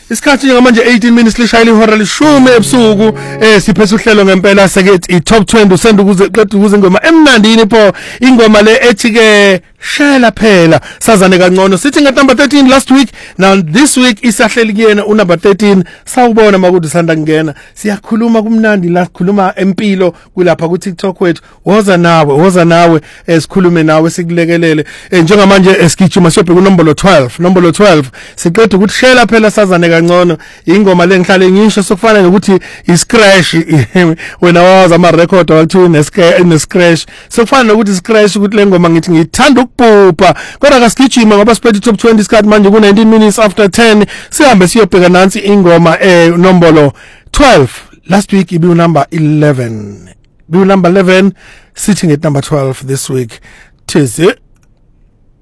Isikhathi njengamanje 18 minutes lishayile ihora lishumi ebusuku siphethe uhlelo ngempela sekethi i-top 20 usenda ukuze ingoma emnandini pho ingoma le ethi ke shela phela sazane kangcono sithi number 13 last week now this week isahleli kuyena number 13 sawubona makuthi sanda kungena siyakhuluma kumnandi la sikhuluma empilo kulapha ku TikTok wethu woza nawe sikhulume nawe sikulekelele njengamanje esigijima siyobheka unombolo 12 siqeda ukuthi shela phela sazane kangcono ingoma le ngihlale ngisho sokufana nokuthi iscratch wena waza ama record wakuthiwa ne-scratch sokufana nokuthi scratch ukuthi le ngoma ngithi ngithanda ukubhubha kodwa kasigijima ngoba siphethe top 20 isikhathi manje ku 19 minutes after 10 sihambe siyobheka nansi ingoma nombolo 12 last week ibi number 11 sitting at number 12 this week Tuesday